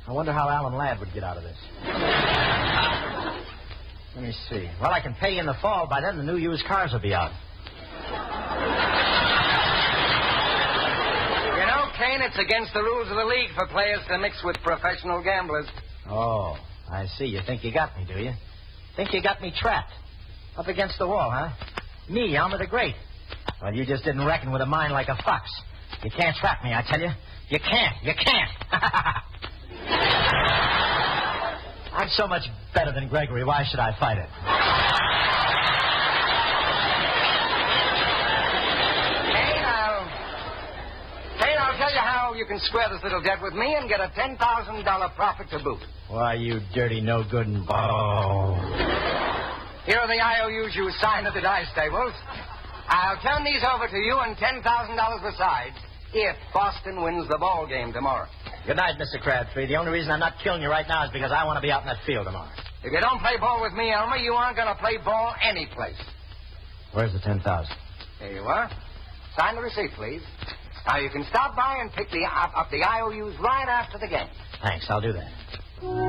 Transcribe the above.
I wonder how Alan Ladd would get out of this. Let me see. Well, I can pay you in the fall. By then, the new used cars will be out. You know, Kane, it's against the rules of the league for players to mix with professional gamblers. Oh, I see. You think you got me, do you? Think you got me trapped? Up against the wall, huh? Me, Elmer the Great. Well, you just didn't reckon with a mind like a fox. You can't trap me, I tell you. You can't. You can't. I'm so much better than Gregory. Why should I fight it? Kane, I'll tell you how you can square this little debt with me and get a $10,000 profit to boot. Why, you dirty no-good and... Oh. Here are the IOUs you signed at the dice tables. I'll turn these over to you and $10,000 besides if Boston wins the ball game tomorrow. Good night, Mr. Crabtree. The only reason I'm not killing you right now is because I want to be out in that field tomorrow. If you don't play ball with me, Elmer, you aren't going to play ball anyplace. Where's the 10,000? There you are. Sign the receipt, please. Now, you can stop by and pick up the IOUs right after the game. Thanks, I'll do that.